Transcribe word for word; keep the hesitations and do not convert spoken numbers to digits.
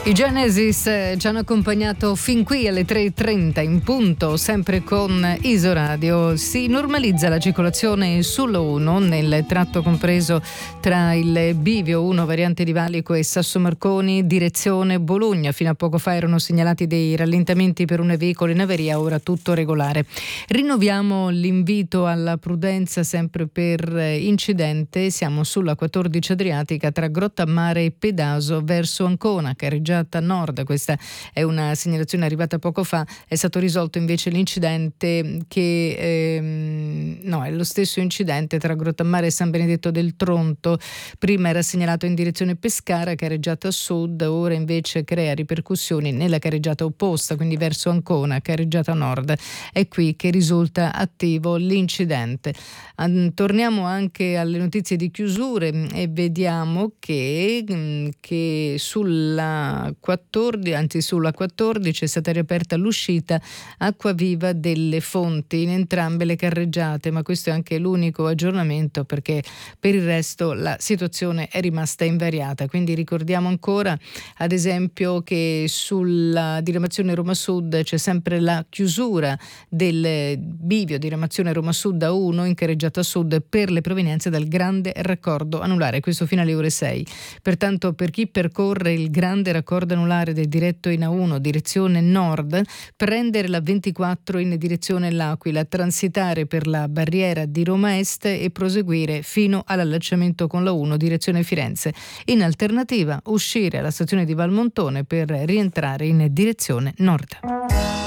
I Genesis eh, ci hanno accompagnato fin qui alle tre e trenta in punto, sempre con Isoradio. Si normalizza la circolazione sulla uno nel tratto compreso tra il bivio uno variante di Valico e Sasso Marconi direzione Bologna. Fino a poco fa erano segnalati dei rallentamenti per un veicolo in averia, ora tutto regolare. Rinnoviamo l'invito alla prudenza sempre per incidente. Siamo sulla quattordici Adriatica tra Grottammare e Pedaso verso Ancona, carreggiata nord. Questa è una segnalazione arrivata poco fa. È stato risolto invece l'incidente che ehm, no, è lo stesso incidente tra Grottammare e San Benedetto del Tronto. Prima era segnalato in direzione Pescara, carreggiata sud, ora invece crea ripercussioni nella carreggiata opposta, quindi verso Ancona, carreggiata nord. È qui che risulta attivo l'incidente. Torniamo anche alle notizie di chiusure e vediamo che, che sulla quattordici, anzi sulla quattordici è stata riaperta l'uscita Acquaviva delle Fonti in entrambe le carreggiate, ma questo è anche l'unico aggiornamento perché per il resto la situazione è rimasta invariata. Quindi ricordiamo ancora ad esempio che sulla diramazione Roma Sud c'è sempre la chiusura del bivio diramazione Roma Sud A uno in carreggiata sud per le provenienze dal grande raccordo anulare, questo fino alle ore sei. Pertanto per chi percorre il grande raccordo anulare del diretto in A uno direzione nord, prendere la ventiquattro in direzione L'Aquila, transitare per la barriera di Roma Est e proseguire fino all'allacciamento con la uno direzione Firenze. In alternativa uscire alla stazione di Valmontone per rientrare in direzione nord.